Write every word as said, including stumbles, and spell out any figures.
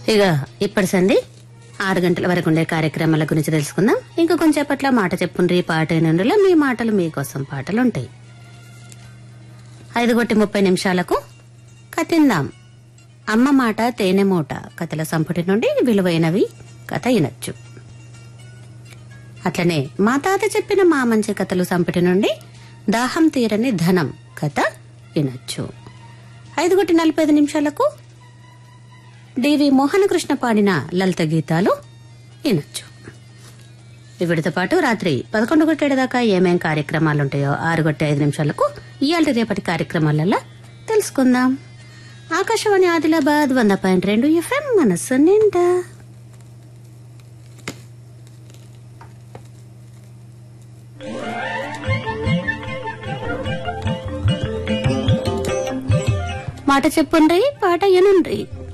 ఇక ఇప్పటి సంది ఆరు గంటల వరకు ఉండే కార్యక్రమాల గురించి తెలుసుకుందాం. ఇంకా కొంచెంసేపట్ల మాట చెప్పుండ్రి పాట నుండిలో మీ మాటలు మీకోసం పాటలుంటాయి. ఐదు గొట్టి ముప్పై నిమిషాలకు కథిందాం అమ్మ మాట తేనె మూట కథల సంపుటి నుండి విలువైనవి కథ వినొచ్చు. అట్లనే మా తాత చెప్పిన మా మంచి కథలు సంపుటి నుండి దాహం తీరని ధనం కథ వినొచ్చు. ఐదు గొట్టి నలభై ఐదు నిమిషాలకు డివి మోహనకృష్ణ పాడిన లలిత గీతాలు వినొచ్చు. వీటితో పాటు రాత్రి పదకొండు గొట్టేడు దాకా ఏమేం కార్యక్రమాలుంటాయో ఆరు గొట్టి ఐదు నిమిషాలకు ఇయాల్టి రేపటి కార్యక్రమాలలో తెలుసుకుందాం. ఆకాశవాణి ఆదిలాబాద్ వంద పాయింట్ రెండు ఎఫ్ఎం మనస్సు నిండా. మాట చెప్పుండ్రి పాట ఎనుండ్రి.